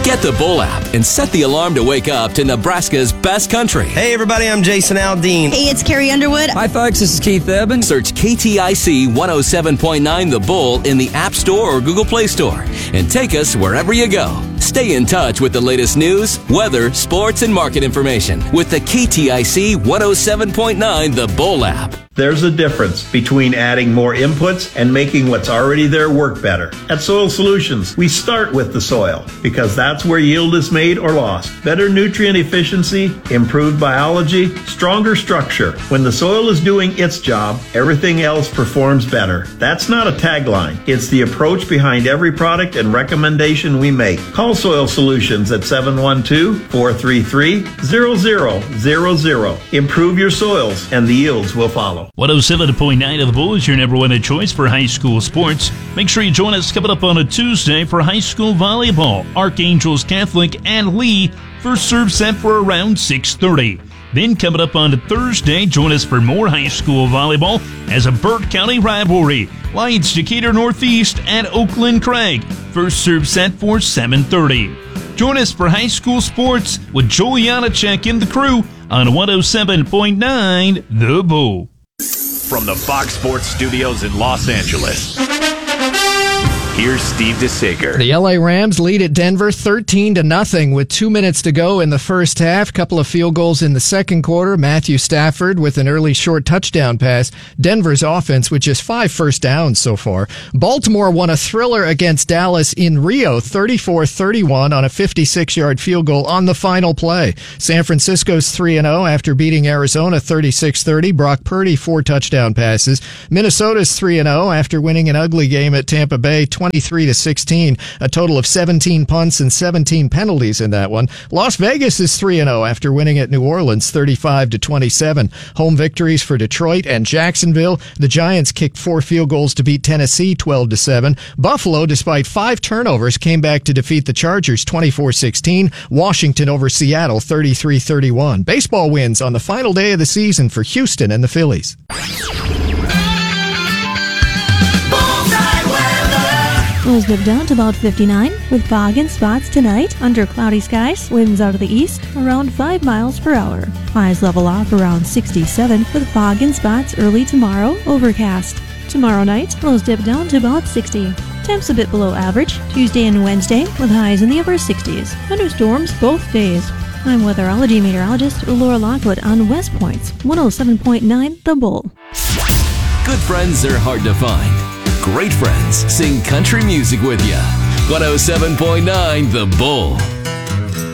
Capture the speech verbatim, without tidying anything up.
Get the Bull app and set the alarm to wake up to Nebraska's best country. Hey, everybody, I'm Jason Aldean. Hey, it's Carrie Underwood. Hi, folks, this is Keith Eben. Search K T I C one oh seven point nine The Bull in the App Store or Google Play Store and take us wherever you go. Stay in touch with the latest news, weather, sports, and market information with the K T I C one oh seven point nine The Bull app. There's a difference between adding more inputs and making what's already there work better. At Soil Solutions, we start with the soil because that's where yield is made or lost. Better nutrient efficiency, improved biology, stronger structure. When the soil is doing its job, everything else performs better. That's not a tagline. It's the approach behind every product and recommendation we make. Call Soil Solutions at seven one two, four three three, zero zero zero zero. Improve your soils and the yields will follow. one oh seven point nine of The Bull is your number one choice for high school sports. Make sure you join us coming up on a Tuesday for high school volleyball. Archangels Catholic and Lee first serve set for around six thirty. Then coming up on a Thursday, join us for more high school volleyball as a Burt County rivalry. Lions Decatur Northeast and Oakland Craig first serve set for seven thirty. Join us for high school sports with Joel Janacek and the crew on one oh seven point nine The Bull. From the Fox Sports Studios in Los Angeles, here's Steve DeSager. The L A Rams lead at Denver thirteen to nothing with two minutes to go in the first half. Couple of field goals in the second quarter. Matthew Stafford with an early short touchdown pass. Denver's offense with just five first downs so far. Baltimore won a thriller against Dallas in Rio, thirty-four thirty-one on a fifty-six-yard field goal on the final play. San Francisco's three and oh after beating Arizona thirty-six thirty. Brock Purdy, four touchdown passes. Minnesota's three and oh after winning an ugly game at Tampa Bay, twenty-three to sixteen, a total of seventeen punts and seventeen penalties in that one. Las Vegas is three and oh after winning at New Orleans thirty-five to twenty-seven. Home victories for Detroit and Jacksonville. The Giants kicked four field goals to beat Tennessee twelve to seven. Buffalo, despite five turnovers, came back to defeat the Chargers twenty-four sixteen. Washington over Seattle thirty-three thirty-one. Baseball wins on the final day of the season for Houston and the Phillies. We'll dip down to about fifty-nine with fog and spots tonight. Under cloudy skies, winds out of the east around five miles per hour. Highs level off around sixty-seven with fog and spots early tomorrow, overcast. Tomorrow night, lows dip down to about sixty. Temps a bit below average Tuesday and Wednesday with highs in the upper sixties. Thunderstorms both days. I'm weatherology meteorologist Laura Lockwood on West Point's one oh seven point nine The Bull. Good friends are hard to find. Great friends sing country music with you. one oh seven point nine The Bull.